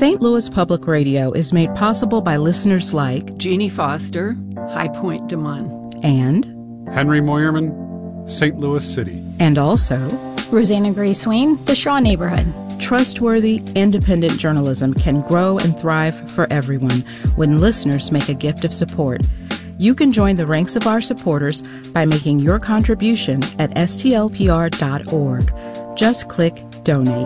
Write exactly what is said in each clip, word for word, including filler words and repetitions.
Saint Louis Public Radio is made possible by listeners like Jeannie Foster, High Point Des Moines, and Henry Moyerman, Saint Louis City, and also Rosanna Gray Swain, the Shaw Neighborhood. Trustworthy, independent journalism can grow and thrive for everyone when listeners make a gift of support. You can join the ranks of our supporters by making your contribution at S T L P R dot org. Just click Donate.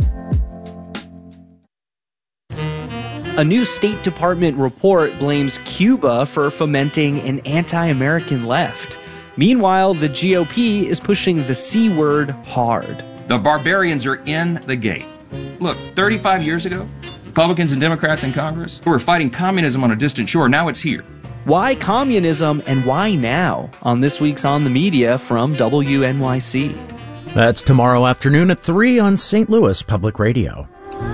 A new State Department report blames Cuba for fomenting an anti-American left. Meanwhile, the G O P is pushing the C word hard. The barbarians are in the gate. Look, thirty-five years ago, Republicans and Democrats in Congress who were fighting communism on a distant shore. Now it's here. Why communism and why now? On this week's On the Media from W N Y C. That's tomorrow afternoon at three on Saint Louis Public Radio.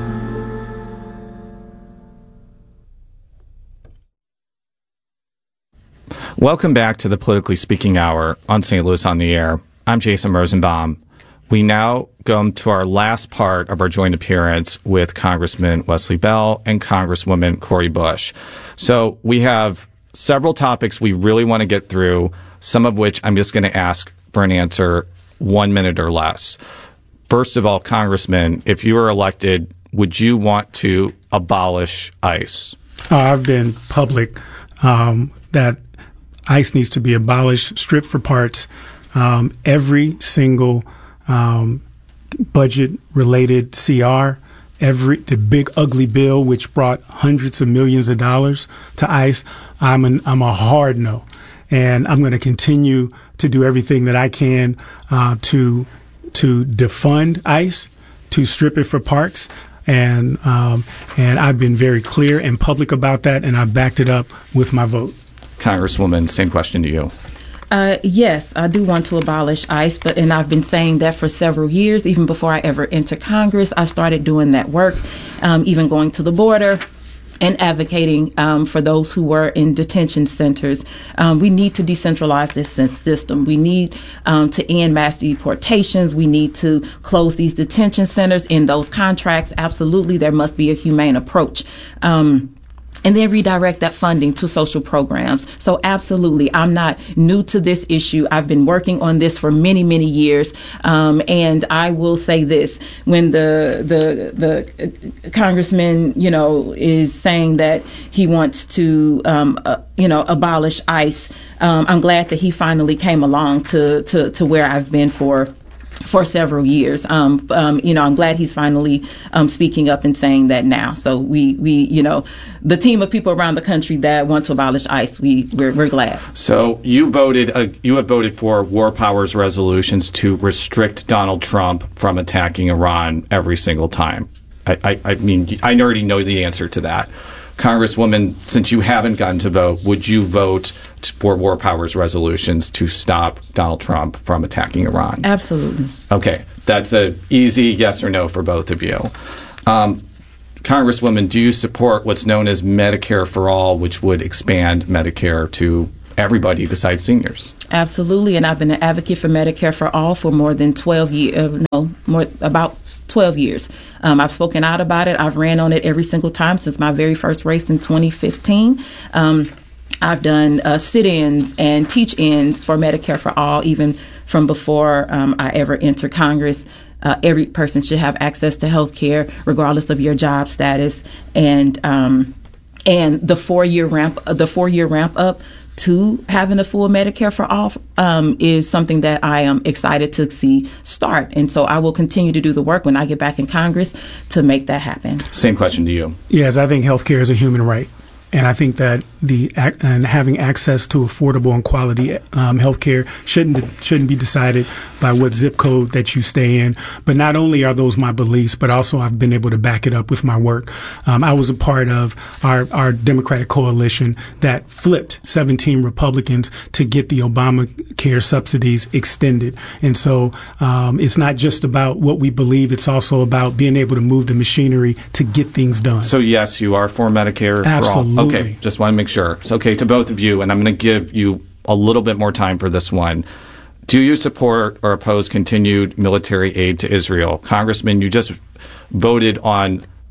Welcome back to the Politically Speaking Hour on Saint Louis on the Air. I'm Jason Rosenbaum. We now go to our last part of our joint appearance with Congressman Wesley Bell and Congresswoman Cori Bush. So we have several topics we really want to get through, some of which I'm just going to ask for an answer one minute or less. First of all, Congressman, if you were elected, would you want to abolish ICE? Uh, I've been public um, that ICE needs to be abolished, stripped for parts. Um, every single um, budget-related C R, every the big ugly bill which brought hundreds of millions of dollars to ICE, I'm an, I'm a hard no, and I'm going to continue to do everything that I can uh, to to defund ICE, to strip it for parts. And um, and I've been very clear and public about that, and I've backed it up with my vote. Congresswoman, same question to you. Uh, yes, I do want to abolish ICE, but and I've been saying that for several years. Even before I ever entered Congress, I started doing that work, um, even going to the border and advocating um, for those who were in detention centers. Um, we need to decentralize this system. We need um, to end mass deportations. We need to close these detention centers. In those contracts, absolutely, there must be a humane approach. Um, And then redirect that funding to social programs. So absolutely, I'm not new to this issue. I've been working on this for many, many years. Um, and I will say this, when the, the, the congressman, you know, is saying that he wants to, um, uh, you know, abolish ICE, um, I'm glad that he finally came along to, to, to where I've been for for several years. Um, um, you know, I'm glad he's finally um, speaking up and saying that now. So we, we, you know, the team of people around the country that want to abolish ICE, we, we're, we're glad. So you voted, uh, you have voted for war powers resolutions to restrict Donald Trump from attacking Iran every single time. I, I, I mean, I already know the answer to that. Congresswoman, since you haven't gotten to vote, would you vote for war powers resolutions to stop Donald Trump from attacking Iran? Absolutely. Okay. That's an easy yes or no for both of you. Um, Congresswoman, do you support what's known as Medicare for All, which would expand Medicare to everybody besides seniors? Absolutely, and I've been an advocate for Medicare for All for more than twelve years, uh, no, more about twelve years. Um, I've spoken out about it. I've ran on it every single time since my very first race in twenty fifteen. Um, I've done uh, sit-ins and teach-ins for Medicare for All, even from before um, I ever entered Congress. Uh, every person should have access to health care, regardless of your job status, and um, and the four-year ramp, the four-year ramp up to having a full Medicare for All um, is something that I am excited to see start. And so I will continue to do the work when I get back in Congress to make that happen. Same question to you. Yes, I think health care is a human right. And I think that the and having access to affordable and quality um, health care shouldn't shouldn't be decided by what zip code that you stay in. But not only are those my beliefs, but also I've been able to back it up with my work. Um, I was a part of our, our Democratic coalition that flipped seventeen Republicans to get the Obamacare subsidies extended. And so um, it's not just about what we believe. It's also about being able to move the machinery to get things done. So, yes, you are for Medicare for Absolutely. All. Okay, just want to make sure. It's okay to both of you, and I'm going to give you a little bit more time for this one. Do you support or oppose continued military aid to Israel? Congressman, you just voted on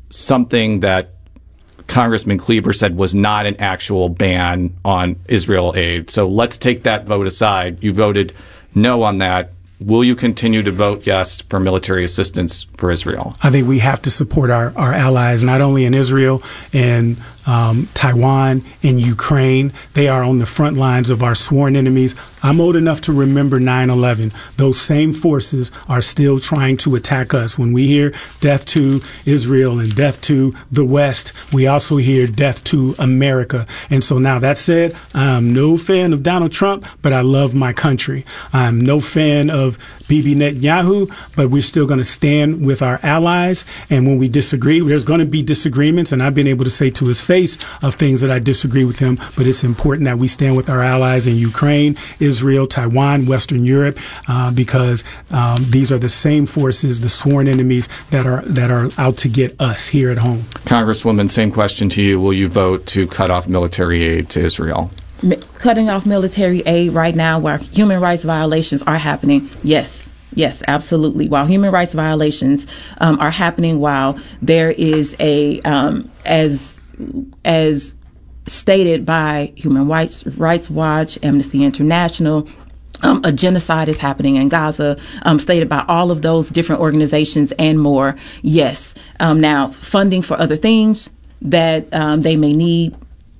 something that Congressman Cleaver said was not an actual ban on Israel aid. So let's take that vote aside. You voted no on that. Will you continue to vote yes for military assistance for Israel? I think we have to support our, our allies, not only in Israel and um, Taiwan, in Ukraine. They are on the front lines of our sworn enemies. I'm old enough to remember nine eleven. Those same forces are still trying to attack us. When we hear death to Israel and death to the West, we also hear death to America. And so now that said, I'm no fan of Donald Trump, but I love my country. I'm no fan of Bibi Netanyahu, but we're still going to stand with our allies. And when we disagree, there's going to be disagreements. And I've been able to say to his face of things that I disagree with him. But it's important that we stand with our allies in Ukraine, Israel, Taiwan, Western Europe, uh, because um, these are the same forces, the sworn enemies that are that are out to get us here at home. Congresswoman, same question to you. Will you vote to cut off military aid to Israel? Cutting off military aid right now where human rights violations are happening, yes. Yes, absolutely. While human rights violations um, are happening, while there is a, um, as as stated by Human Rights, Rights Watch, Amnesty International, Um, a genocide is happening in Gaza, um, stated by all of those different organizations and more. Yes. Um, now, funding for other things that um, they may need,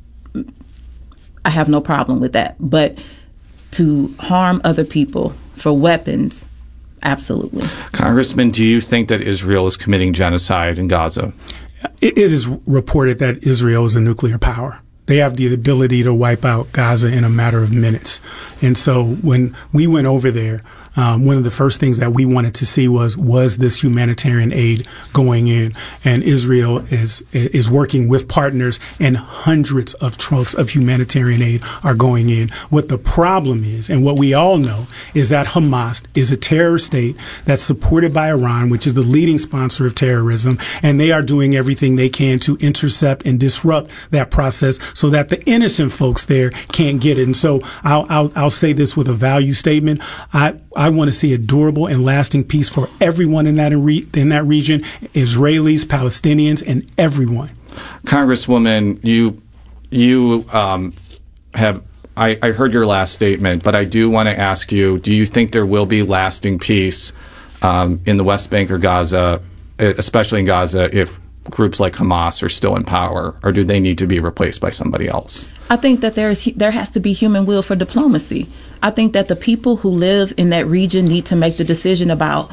I have no problem with that. But to harm other people for weapons, absolutely. Congressman, do you think that Israel is committing genocide in Gaza? It, it is reported that Israel is a nuclear power. They have the ability to wipe out Gaza in a matter of minutes. And so when we went over there, um, one of the first things that we wanted to see was, was this humanitarian aid going in? And Israel is is working with partners, and hundreds of trucks of humanitarian aid are going in. What the problem is, and what we all know, is that Hamas is a terror state that's supported by Iran, which is the leading sponsor of terrorism, and they are doing everything they can to intercept and disrupt that process so that the innocent folks there can't get it. And so I'll, I'll, I'll say this with a value statement. I, I want to see a durable and lasting peace for everyone in that, in that region, Israelis, Palestinians, and everyone. Congresswoman, you, you um, have, I, I heard your last statement, but I do want to ask you, do you think there will be lasting peace um, in the West Bank or Gaza, especially in Gaza, if groups like Hamas are still in power, or do they need to be replaced by somebody else? I think that there is there has to be human will for diplomacy. I think that the people who live in that region need to make the decision about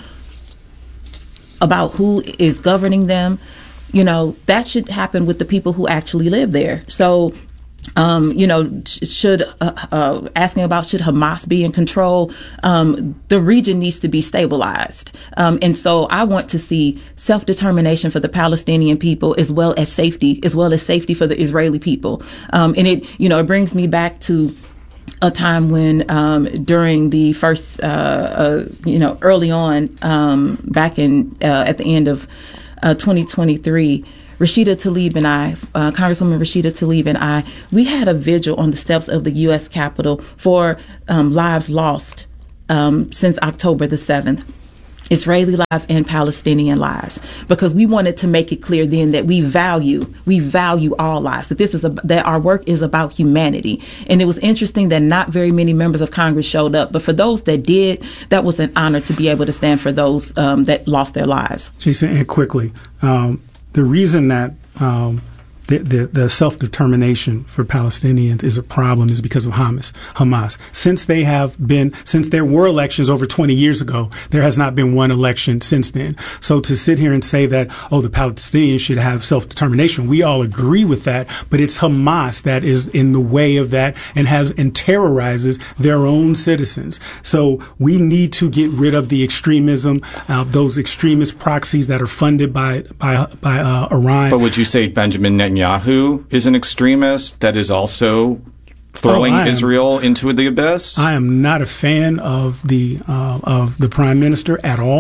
about who is governing them. You know, that should happen with the people who actually live there. So, um, you know, should uh, uh, asking about should Hamas be in control? Um, the region needs to be stabilized. Um, and so I want to see self-determination for the Palestinian people, as well as safety, as well as safety for the Israeli people. Um, and it, you know, it brings me back to a time when um, during the first, uh, uh, you know, early on, um, back in uh, at the end of uh, twenty twenty-three, Rashida Tlaib and I, uh, Congresswoman Rashida Tlaib and I, we had a vigil on the steps of the U S Capitol for um, lives lost um, since October the seventh. Israeli lives and Palestinian lives, because we wanted to make it clear then that we value, we value all lives, that this is a, that our work is about humanity. And it was interesting that not very many members of Congress showed up, but for those that did, that was an honor to be able to stand for those um, that lost their lives. Jason, and quickly, um, the reason that um, the, the, the self-determination for Palestinians is a problem is because of Hamas. Hamas. Since they have been, since there were elections over twenty years ago, there has not been one election since then. So to sit here and say that, oh, the Palestinians should have self-determination, we all agree with that, but it's Hamas that is in the way of that and has and terrorizes their own citizens. So we need to get rid of the extremism, uh, those extremist proxies that are funded by by by uh, Iran. But would you say Benjamin Netanyahu Netanyahu is an extremist that is also throwing oh, am, Israel into the abyss? I am not a fan of the uh, of the prime minister at all,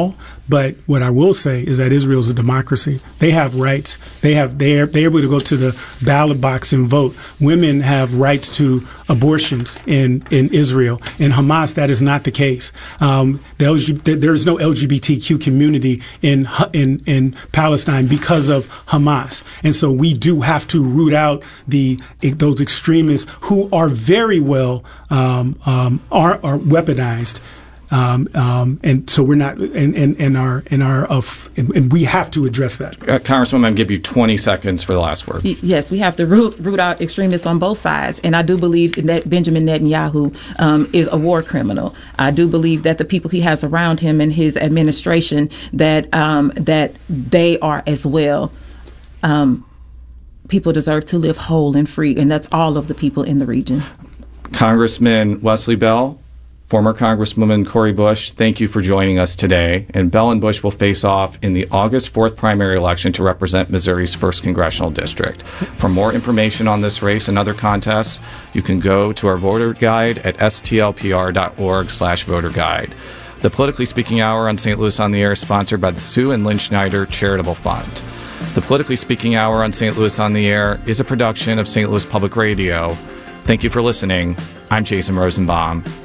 But what I will say is that Israel is a democracy. They have rights. They have they are they're able to go to the ballot box and vote. Women have rights to abortions in, in Israel. In Hamas, that is not the case. Um, the L G, there is no L G B T Q community in in in Palestine because of Hamas, and so we do have to root out the those extremists who are very well um, um, are, are weaponized. Um, um, and so we're not, and, and, and our, and our, uh, f- and, and we have to address that. Uh, Congresswoman, I'll give you twenty seconds for the last word. Y- yes, we have to root, root out extremists on both sides. And I do believe that Benjamin Netanyahu um, is a war criminal. I do believe that the people he has around him and his administration, that, um, that they are as well. Um, people deserve to live whole and free, and that's all of the people in the region. Congressman Wesley Bell, former Congresswoman Cori Bush, thank you for joining us today. And Bell and Bush will face off in the August fourth primary election to represent Missouri's first congressional district. For more information on this race and other contests, you can go to our voter guide at s t l p r dot org slash voter guide. The Politically Speaking Hour on Saint Louis on the Air is sponsored by the Sue and Lynn Schneider Charitable Fund. The Politically Speaking Hour on Saint Louis on the Air is a production of Saint Louis Public Radio. Thank you for listening. I'm Jason Rosenbaum.